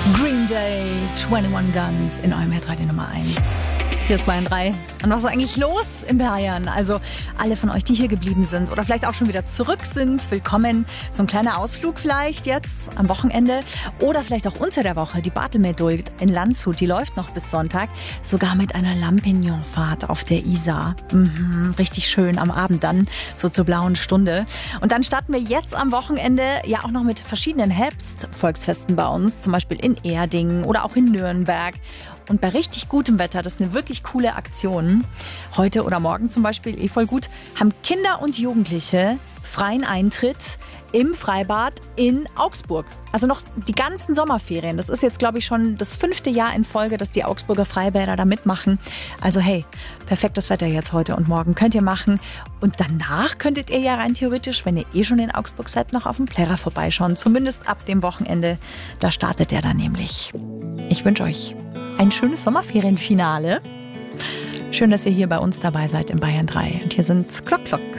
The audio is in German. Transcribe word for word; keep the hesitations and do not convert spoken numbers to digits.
Green Day, einundzwanzig Guns in eurem Hitradio Nummer eins. Hier ist Bayern drei. Und was ist eigentlich los in Bayern? Also alle von euch, die hier geblieben sind oder vielleicht auch schon wieder zurück sind, willkommen. So ein kleiner Ausflug vielleicht jetzt am Wochenende oder vielleicht auch unter der Woche. Die Bartelmeer-Duld in Landshut, die läuft noch bis Sonntag. Sogar mit einer Lampignonfahrt auf der Isar. Mhm, richtig schön am Abend dann, so zur blauen Stunde. Und dann starten wir jetzt am Wochenende ja auch noch mit verschiedenen Herbstvolksfesten bei uns. Zum Beispiel in Erding oder auch in Nürnberg. Und bei richtig gutem Wetter, das ist eine wirklich coole Aktion. Heute oder morgen zum Beispiel, eh voll gut, haben Kinder und Jugendliche freien Eintritt im Freibad in Augsburg. Also noch die ganzen Sommerferien. Das ist jetzt, glaube ich, schon das fünfte Jahr in Folge, dass die Augsburger Freibäder da mitmachen. Also hey, perfektes Wetter jetzt heute und morgen könnt ihr machen. Und danach könntet ihr ja rein theoretisch, wenn ihr eh schon in Augsburg seid, noch auf dem Plärrer vorbeischauen. Zumindest ab dem Wochenende. Da startet er dann nämlich. Ich wünsche euch ein schönes Sommerferienfinale. Schön, dass ihr hier bei uns dabei seid in Bayern drei. Und hier sind Klock Klock.